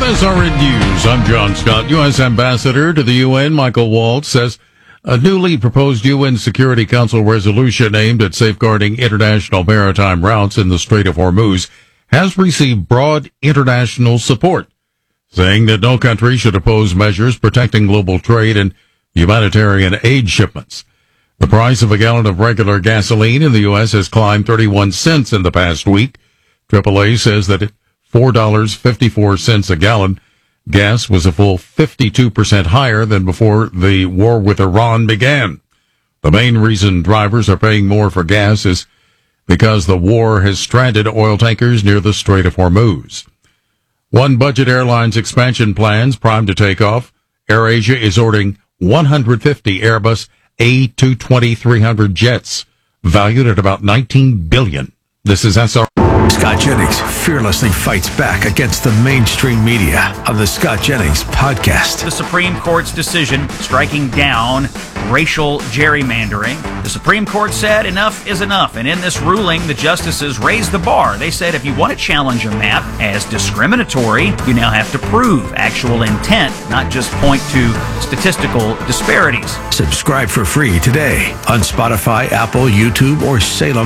SRN News. I'm John Scott. U.S. Ambassador to the UN, Michael Waltz, says a newly proposed UN Security Council resolution aimed at safeguarding international maritime routes in the Strait of Hormuz has received broad international support, saying that no country should oppose measures protecting global trade and humanitarian aid shipments. The price of a gallon of regular gasoline in the U.S. has climbed 31 cents in the past week. AAA says that at $4.54 a gallon, gas was a full 52% higher than before the war with Iran began. The main reason drivers are paying more for gas is because the war has stranded oil tankers near the Strait of Hormuz. One budget airline's expansion plans primed to take off. AirAsia is ordering 150 Airbus A220-300 jets, valued at about $19 billion. This is SR. Scott Jennings fearlessly fights back against the mainstream media on the Scott Jennings podcast. The Supreme Court's decision striking down racial gerrymandering. The Supreme Court said enough is enough, and in this ruling, the justices raised the bar. They said if you want to challenge a map as discriminatory, you now have to prove actual intent, not just point to statistical disparities. Subscribe for free today on Spotify, Apple, YouTube, or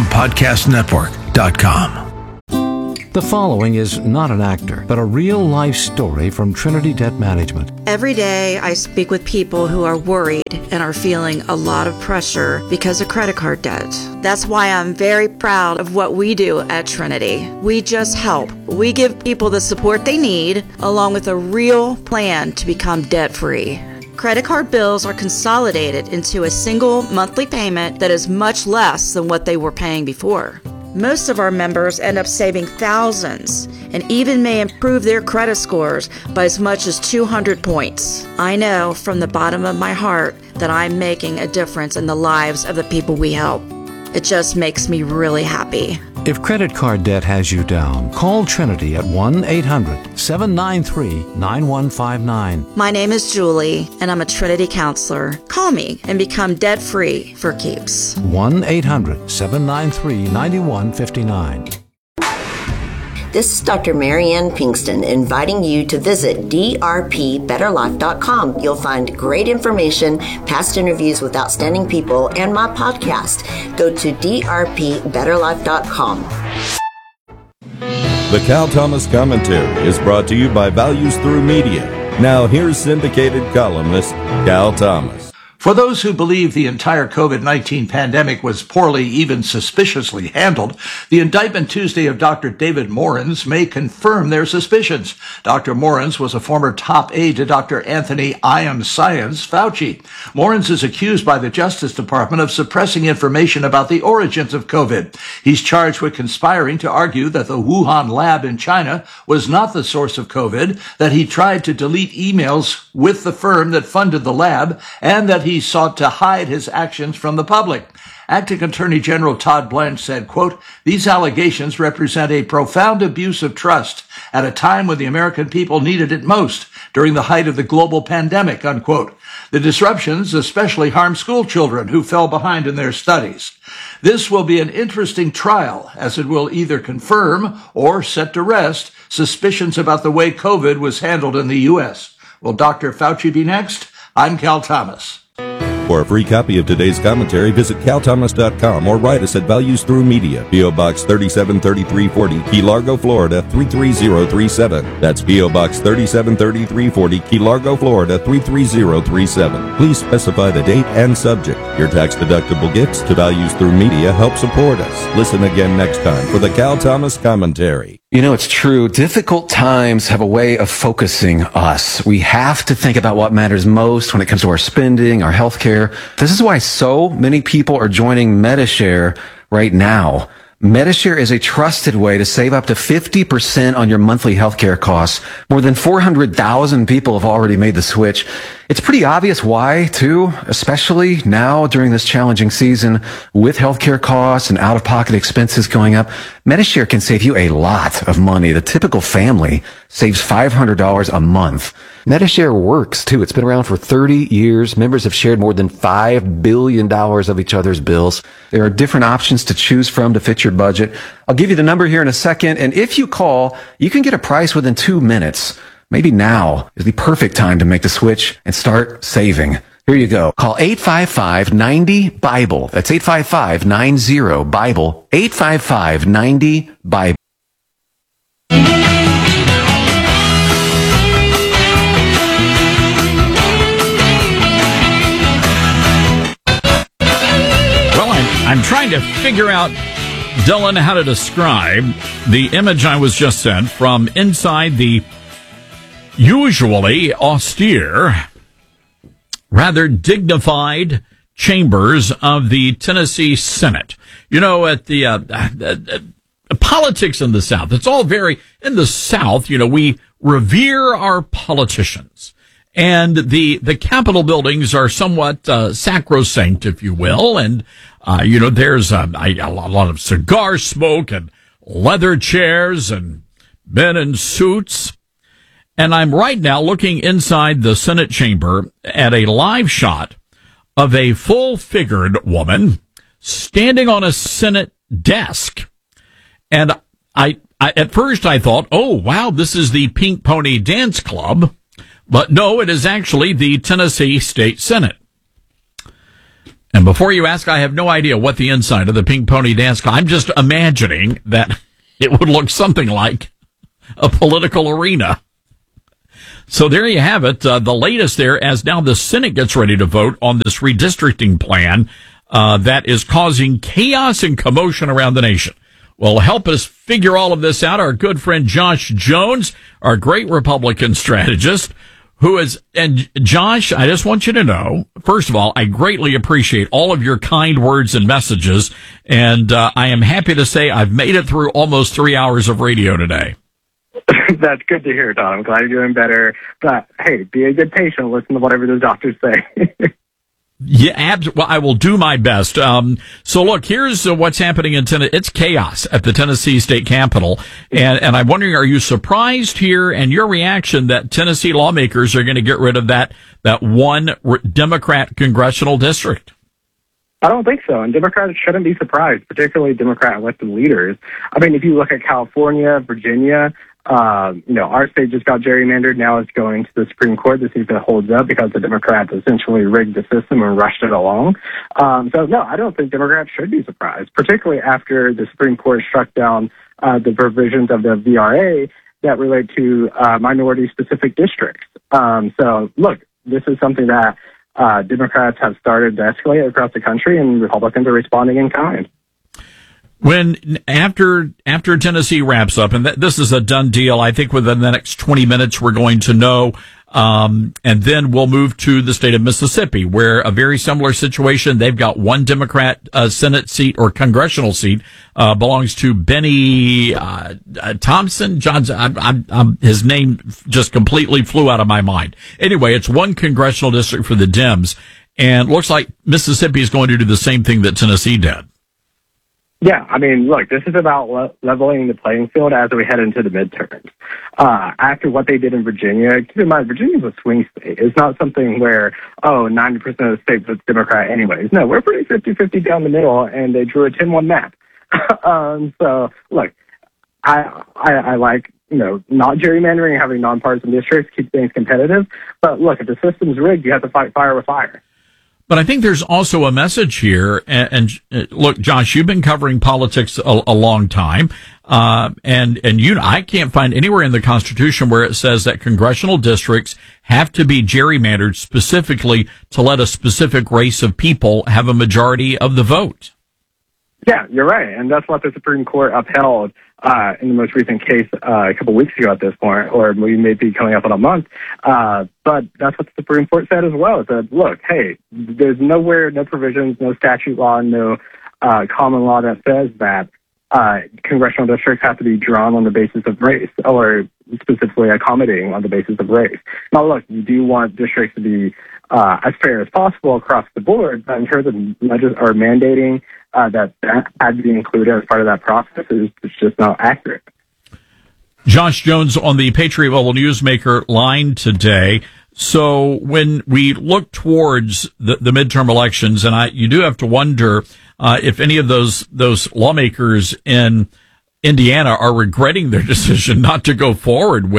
SalemPodcastNetwork.com. The following is not an actor, but a real-life story from Trinity Debt Management. Every day I speak with people who are worried and are feeling a lot of pressure because of credit card debt. That's why I'm very proud of what we do at Trinity. We just help. We give people the support they need, along with a real plan to become debt-free. Credit card bills are consolidated into a single monthly payment that is much less than what they were paying before. Most of our members end up saving thousands and even may improve their credit scores by as much as 200 points. I know from the bottom of my heart that I'm making a difference in the lives of the people we help. It just makes me really happy. If credit card debt has you down, call Trinity at 1-800-793-9159. My name is Julie, and I'm a Trinity counselor. Call me and become debt-free for keeps. 1-800-793-9159. This is Dr. Marianne Pinkston inviting you to visit drpbetterlife.com. You'll find great information, past interviews with outstanding people, and my podcast. Go to drpbetterlife.com. The Cal Thomas Commentary is brought to you by Values Through Media. Now here's syndicated columnist Cal Thomas. For those who believe the entire COVID-19 pandemic was poorly, even suspiciously handled, the indictment Tuesday of Dr. David Morens may confirm their suspicions. Dr. Morens was a former top aide to Dr. Anthony I Am Science Fauci. Morens is accused by the Justice Department of suppressing information about the origins of COVID. He's charged with conspiring to argue that the Wuhan lab in China was not the source of COVID, that he tried to delete emails with the firm that funded the lab, and that he sought to hide his actions from the public. Acting Attorney General Todd Blanche said, quote, "These allegations represent a profound abuse of trust at a time when the American people needed it most, during the height of the global pandemic," unquote. The disruptions especially harm school children who fell behind in their studies. This will be an interesting trial, as it will either confirm or set to rest suspicions about the way COVID was handled in the U.S. Will Dr. Fauci be next? I'm Cal Thomas. For a free copy of today's commentary, visit calthomas.com or write us at Values Through Media, P.O. Box 373340, Key Largo, Florida 33037. That's P.O. Box 373340, Key Largo, Florida 33037. Please specify the date and subject. Your tax-deductible gifts to Values Through Media help support us. Listen again next time for the Cal Thomas Commentary. You know, it's true. Difficult times have a way of focusing us. We have to think about what matters most when it comes to our spending, our health care. This is why so many people are joining Medi-Share right now. Medi-Share is a trusted way to save up to 50% on your monthly healthcare costs. More than 400,000 people have already made the switch. It's pretty obvious why, too, especially now during this challenging season with healthcare costs and out-of-pocket expenses going up. Medi-Share can save you a lot of money. The typical family saves $500 a month. Medi-Share works, too. It's been around for 30 years. Members have shared more than $5 billion of each other's bills. There are different options to choose from to fit your budget. I'll give you the number here in a second, and if you call, you can get a price within 2 minutes. maybe now is the perfect time to make the switch and start saving. Here you go. Call 855-90-BIBLE. That's 855-90-BIBLE. 855-90-BIBLE. I'm trying to figure out, Dylan, how to describe the image I was just sent from inside the usually austere, rather dignified chambers of the Tennessee Senate. You know, at the politics in the South, it's all very, in the South, you know, we revere our politicians. And the Capitol buildings are somewhat sacrosanct, if you will. And, you know, there's a lot of cigar smoke and leather chairs and men in suits. And I'm right now looking inside the Senate chamber at a live shot of a full-figured woman standing on a Senate desk. And I at first I thought, oh, wow, this is the Pink Pony Dance Club. But no, it is actually the Tennessee State Senate. And before you ask, I have no idea what the inside of the Pink Pony Dance Club. I'm just imagining that it would look something like a political arena. So there you have it. The latest there, as now the Senate gets ready to vote on this redistricting plan that is causing chaos and commotion around the nation. Well, help us figure all of this out, our good friend Josh Jones, our great Republican strategist, who is, and Josh, I just want you to know, first of all, I greatly appreciate all of your kind words and messages, and I am happy to say I've made it through almost 3 hours of radio today. That's good to hear, Don. I'm glad you're doing better. But, hey, be a good patient. Listen to whatever the doctors say. Yeah, well, I will do my best. So look, here's what's happening in Tennessee. It's chaos at the Tennessee State Capitol. And I'm wondering, are you surprised here and your reaction that Tennessee lawmakers are going to get rid of that one Democrat congressional district? I don't think so. And Democrats shouldn't be surprised, particularly Democrat elected leaders. I mean, if you look at California, Virginia, you know, our state just got gerrymandered. Now it's going to the Supreme Court to see if it holds up because the Democrats essentially rigged the system and rushed it along. So, no, I don't think Democrats should be surprised, particularly after the Supreme Court struck down the provisions of the VRA that relate to minority-specific districts. So, look, this is something that Democrats have started to escalate across the country, and Republicans are responding in kind. When after Tennessee wraps up, and this is a done deal, I think within the next 20 minutes we're going to know, and then we'll move to the state of Mississippi, where a very similar situation. They've got one Democrat Senate seat or congressional seat belongs to Benny Thompson. Johnson. His name just completely flew out of my mind. Anyway, it's one congressional district for the Dems, and looks like Mississippi is going to do the same thing that Tennessee did. Yeah, I mean, look, this is about leveling the playing field as we head into the midterms. After what they did in Virginia, keep in mind, Virginia's a swing state. It's not something where, 90% of the state was Democrat anyways. No, we're pretty 50-50 down the middle, and they drew a 10-1 map. So, look, I like, you know, not gerrymandering, having nonpartisan districts, keep things competitive. But, look, if the system's rigged, you have to fight fire with fire. But I think there's also a message here, and look, Josh, you've been covering politics a long time, and I can't find anywhere in the Constitution where it says that congressional districts have to be gerrymandered specifically to let a specific race of people have a majority of the vote. Yeah, you're right, and that's what the Supreme Court upheld in the most recent case a couple weeks ago at this point, or we may be coming up on a month. But that's what the Supreme Court said as well. It said, look, hey, there's nowhere, no provisions, no statute law, no common law that says that congressional districts have to be drawn on the basis of race, or specifically accommodating on the basis of race. Now, look, you do want districts to be as fair as possible across the board, but in terms of mandating that had to be included as part of that process is just not accurate. Josh Jones on the Patriot Mobile Newsmaker line today. So when we look towards the midterm elections, and you do have to wonder if any of those lawmakers in Indiana are regretting their decision not to go forward with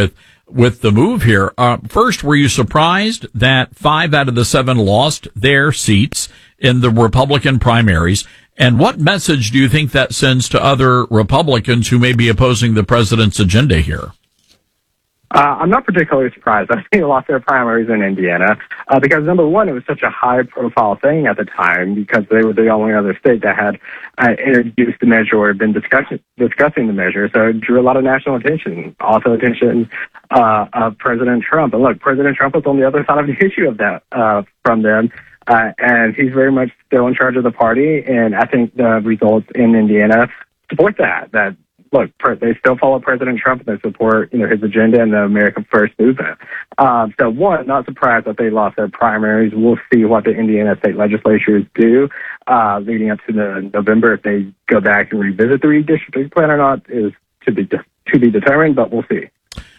with the move here. First, were you surprised that 5 out of the 7 lost their seats in the Republican primaries? And what message do you think that sends to other Republicans who may be opposing the president's agenda here? I'm not particularly surprised. I think they lost their primaries in Indiana because, number one, it was such a high-profile thing at the time because they were the only other state that had introduced the measure or been discussing the measure. So it drew a lot of national attention, also attention of President Trump. And look, President Trump was on the other side of the issue of that from them. And he's very much still in charge of the party. And I think the results in Indiana support that look, they still follow President Trump and they support, his agenda and the America First movement. So one, not surprised that they lost their primaries. We'll see what the Indiana state legislatures do, leading up to the November. If they go back and revisit the redistricting plan or not is to be determined, but we'll see.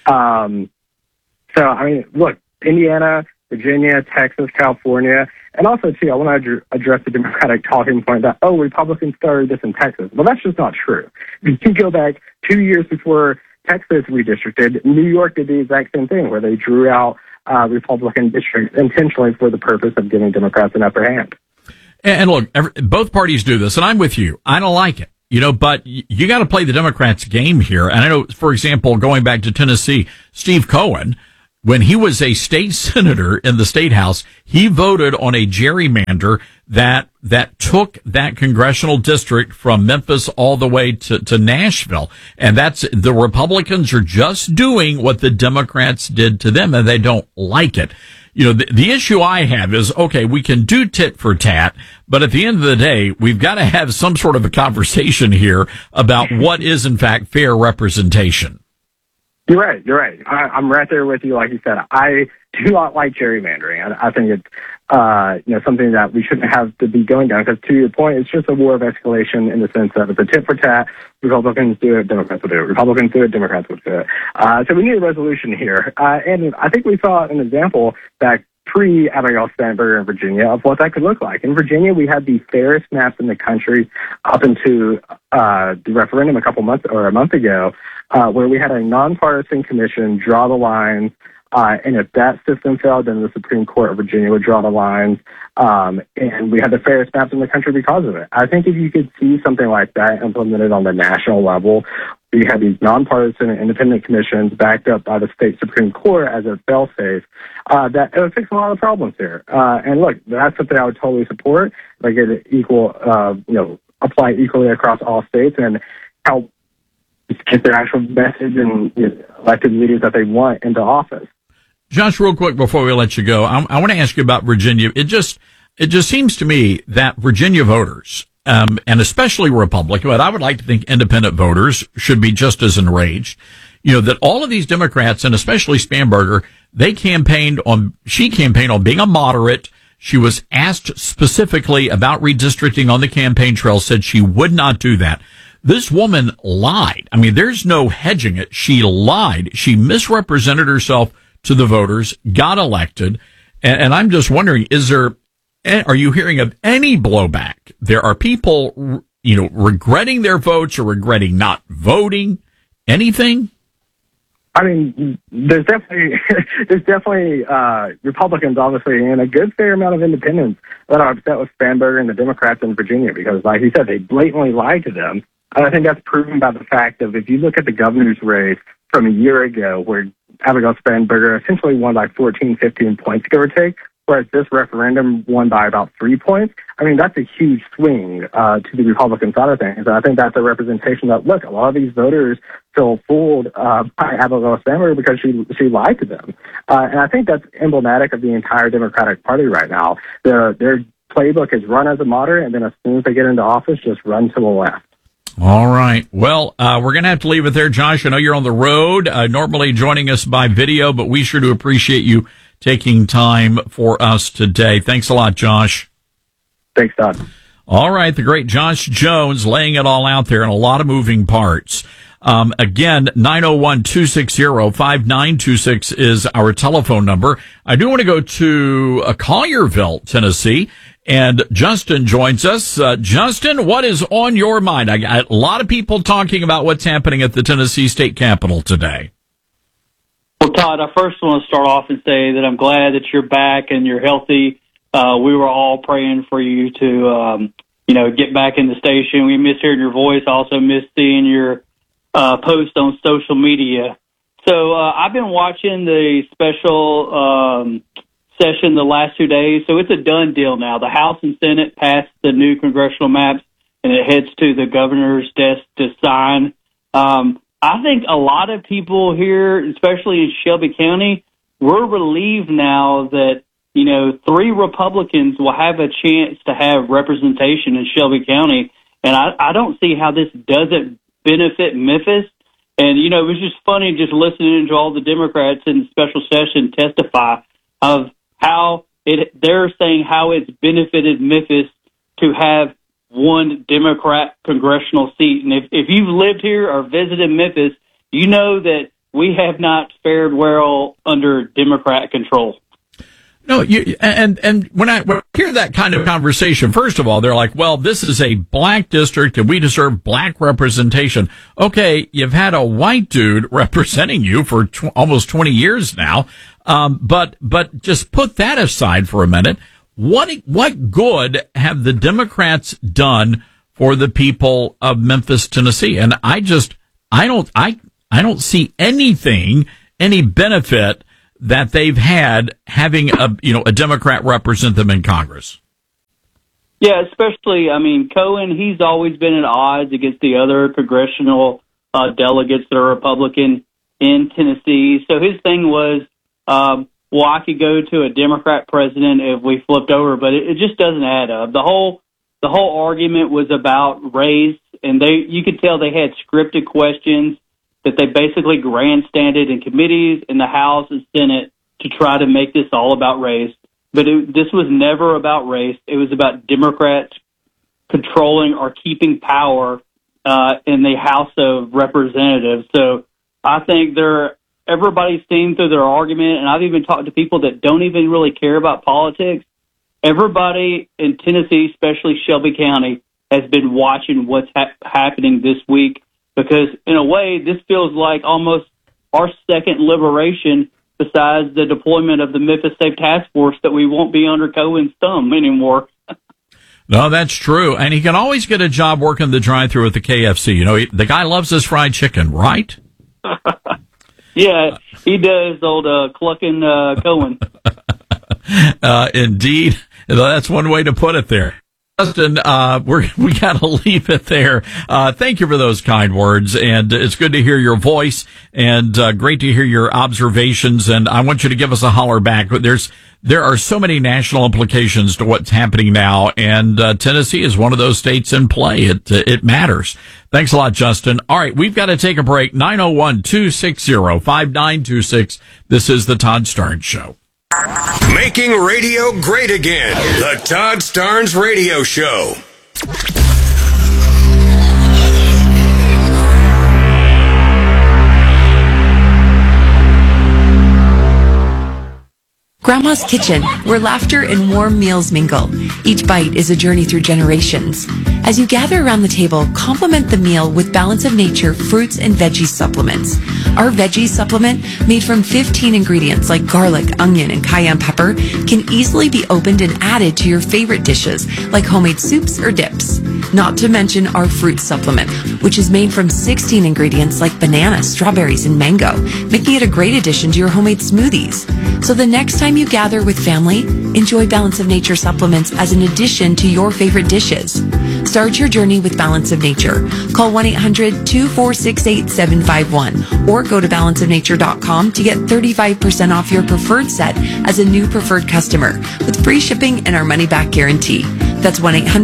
Look, Indiana, Virginia, Texas, California, and also, too, I want to address the Democratic talking point that, Republicans started this in Texas. Well, that's just not true. If you go back 2 years before Texas redistricted, New York did the exact same thing, where they drew out Republican districts intentionally for the purpose of giving Democrats an upper hand. And look, both parties do this, and I'm with you. I don't like it. But you got to play the Democrats' game here. And I know, for example, going back to Tennessee, Steve Cohen, when he was a state senator in the state house, he voted on a gerrymander that took that congressional district from Memphis all the way to Nashville. And the Republicans are just doing what the Democrats did to them, and they don't like it. The issue I have is, okay, we can do tit for tat, but at the end of the day, we've got to have some sort of a conversation here about what is, in fact, fair representation. You're right. I'm right there with you. Like you said, I do not like gerrymandering. I think it's, something that we shouldn't have to be going down because, to your point, it's just a war of escalation in the sense of it's a tit for tat. Republicans do it, Democrats will do it. Republicans do it, Democrats will do it. So we need a resolution here. And I think we saw an example back pre-Abigail Spanberger in Virginia of what that could look like. In Virginia, we had the fairest maps in the country up into the referendum a month ago, where we had a nonpartisan commission draw the lines, and if that system failed, then the Supreme Court of Virginia would draw the lines, and we had the fairest maps in the country because of it. I think if you could see something like that implemented on the national level, you had these nonpartisan and independent commissions backed up by the state Supreme Court as a fail-safe, that it would fix a lot of problems here. And look, that's something I would totally support, like it apply equally across all states and help get their actual message and elected leaders that they want into office. Josh, real quick before we let you go, I want to ask you about Virginia. It just seems to me that Virginia voters, and especially Republican, but I would like to think independent voters should be just as enraged. That all of these Democrats, and especially Spanberger, she campaigned on being a moderate. She was asked specifically about redistricting on the campaign trail, said she would not do that. This woman lied. I mean, there's no hedging it. She lied. She misrepresented herself to the voters, got elected. And I'm just wondering, are you hearing of any blowback? There are people, regretting their votes or regretting not voting. Anything? I mean, there's definitely Republicans, obviously, and a good fair amount of independents that are upset with Spanberger and the Democrats in Virginia because, like he said, they blatantly lied to them. And I think that's proven by the fact of if you look at the governor's race from a year ago where Abigail Spanberger essentially won by 14, 15 points, give or take, whereas this referendum won by about 3 points. I mean, that's a huge swing to the Republican side of things. And I think that's a representation that, look, a lot of these voters feel fooled by Abigail Spanberger because she lied to them. And I think that's emblematic of the entire Democratic Party right now. Their playbook is run as a moderate, and then as soon as they get into office, just run to the left. All right. Well, we're going to have to leave it there, Josh. I know you're on the road, normally joining us by video, but we sure do appreciate you taking time for us today. Thanks a lot, Josh. Thanks, Todd. All right. The great Josh Jones laying it all out there in a lot of moving parts. Again, 901-260-5926 is our telephone number. I do want to go to Collierville, Tennessee. And Justin joins us. Justin, what is on your mind? I got a lot of people talking about what's happening at the Tennessee State Capitol today. Well, Todd, Todd, I first want to start off and say that I'm glad that you're back and you're healthy. We were all praying for you to, get back in the station. We miss hearing your voice. I also miss seeing your post on social media. So I've been watching the special session the last 2 days, so it's a done deal now. The House and Senate passed the new congressional maps, and it heads to the governor's desk to sign. I think a lot of people here, especially in Shelby County, we're relieved now that, 3 Republicans will have a chance to have representation in Shelby County, and I don't see how this doesn't benefit Memphis. And, it was just funny just listening to all the Democrats in the special session testify of how they're saying how it's benefited Memphis to have one Democrat congressional seat. And if you've lived here or visited Memphis, you know that we have not fared well under Democrat control. No, and when I hear that kind of conversation, first of all, they're like, well, this is a black district and we deserve black representation. Okay, you've had a white dude representing you for almost 20 years now. But just put that aside for a minute. What good have the Democrats done for the people of Memphis, Tennessee? And I don't see any benefit that they've had having a Democrat represent them in Congress. Yeah, especially, Cohen, he's always been at odds against the other congressional delegates that are Republican in Tennessee. So his thing was, I could go to a Democrat president if we flipped over, but it just doesn't add up. The whole argument was about race, and you could tell they had scripted questions that they basically grandstanded in committees in the House and Senate to try to make this all about race. But this was never about race. It was about Democrats controlling or keeping power in the House of Representatives. So I think everybody's seen through their argument, and I've even talked to people that don't even really care about politics. Everybody in Tennessee, especially Shelby County, has been watching what's happening this week, because in a way, this feels like almost our second liberation besides the deployment of the Memphis Safe Task Force, that we won't be under Cohen's thumb anymore. No, that's true. And he can always get a job working the drive-thru at the KFC. The guy loves his fried chicken, right? Yeah, he does, old clucking Cohen. Indeed. That's one way to put it there. Justin, we got to leave it there. Thank you for those kind words, and it's good to hear your voice, and great to hear your observations. And I want you to give us a holler back. There are so many national implications to what's happening now, and Tennessee is one of those states in play. It matters. Thanks a lot, Justin. All right, we've got to take a break. 901-260-5926. This is the Todd Starnes Show. Making radio great again. The Todd Starnes Radio Show. Grandma's Kitchen, where laughter and warm meals mingle. Each bite is a journey through generations. As you gather around the table, complement the meal with Balance of Nature fruits and veggie supplements. Our veggie supplement, made from 15 ingredients like garlic, onion, and cayenne pepper, can easily be opened and added to your favorite dishes, like homemade soups or dips. Not to mention our fruit supplement, which is made from 16 ingredients like banana, strawberries, and mango, making it a great addition to your homemade smoothies. So the next time you gather with family, enjoy Balance of Nature supplements as an addition to your favorite dishes. Start your journey with Balance of Nature. Call 1-800-246-8751 or go to balanceofnature.com to get 35% off your preferred set as a new preferred customer with free shipping and our money-back guarantee. That's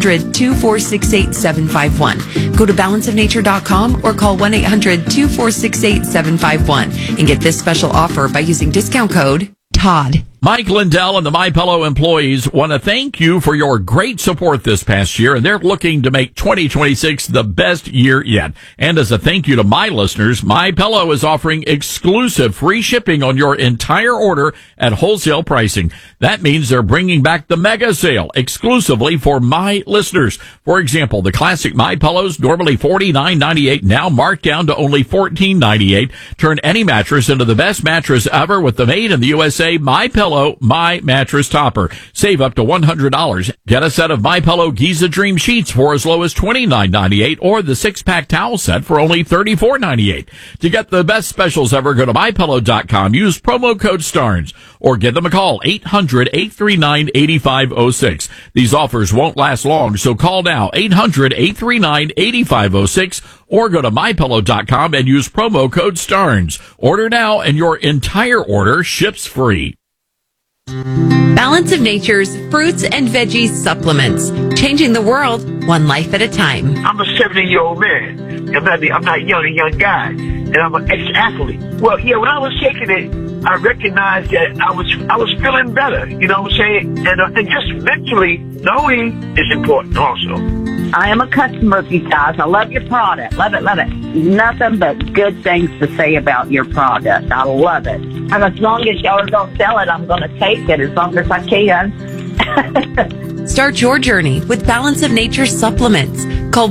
1-800-246-8751. Go to balanceofnature.com or call 1-800-246-8751 and get this special offer by using discount code TODD. Mike Lindell and the MyPillow employees want to thank you for your great support this past year, and they're looking to make 2026 the best year yet. And as a thank you to my listeners, MyPillow is offering exclusive free shipping on your entire order at wholesale pricing. That means they're bringing back the mega sale exclusively for my listeners. For example, the classic MyPillows, normally $49.98, now marked down to only $14.98. Turn any mattress into the best mattress ever with the made in the USA MyPillow My Mattress Topper. Save up to $100. Get a set of MyPillow Giza Dream Sheets for as low as $29.98 or the 6-pack towel set for only $34.98. To get the best specials ever, go to MyPillow.com. Use promo code STARNS or give them a call, 800-839-8506. These offers won't last long, so call now, 800-839-8506 or go to MyPillow.com and use promo code STARNS. Order now and your entire order ships free. Balance of Nature's fruits and veggies supplements, changing the world one life at a time. I'm a 70-year-old man. I'm not a young guy, and I'm an ex-athlete. Well, yeah, when I was taking it, I recognized that I was feeling better. You know what I'm saying? And just mentally knowing is important also. I am a customer of you guys. I love your product. Love it, love it. Nothing but good things to say about your product. I love it. And as long as y'all don't sell it, I'm going to take it as long as I can. Start your journey with Balance of Nature supplements. Call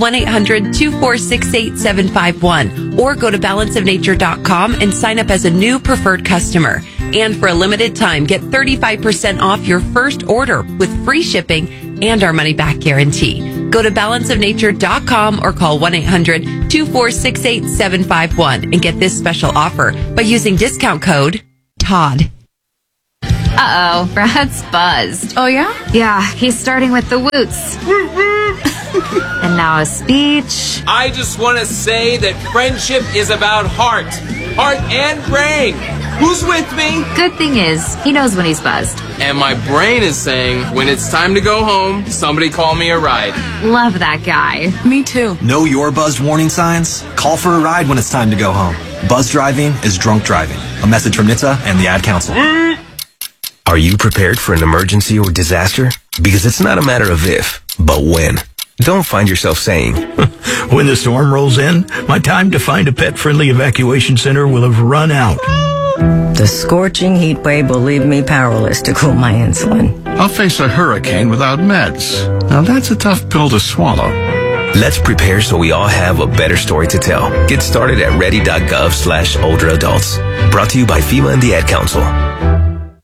1-800-246-8751 or go to balanceofnature.com and sign up as a new preferred customer. And for a limited time, get 35% off your first order with free shipping and our money-back guarantee. Go to balanceofnature.com or call 1-800-246-8751 and get this special offer by using discount code TODD. Uh-oh, Brad's buzzed. Oh, yeah? Yeah, he's starting with the woots. And now a speech. I just want to say that friendship is about heart and brain. Who's with me? Good thing is, he knows when he's buzzed. And my brain is saying, when it's time to go home, somebody call me a ride. Love that guy. Me too. Know your buzzed warning signs? Call for a ride when it's time to go home. Buzz driving is drunk driving. A message from NHTSA and the Ad Council. Are you prepared for an emergency or disaster? Because it's not a matter of if, but when. Don't find yourself saying, when the storm rolls in, my time to find a pet-friendly evacuation center will have run out. The scorching heat wave will leave me powerless to cool my insulin. I'll face a hurricane without meds. Now that's a tough pill to swallow. Let's prepare so we all have a better story to tell. Get started at ready.gov/older adults. Brought to you by FEMA and the Ad Council.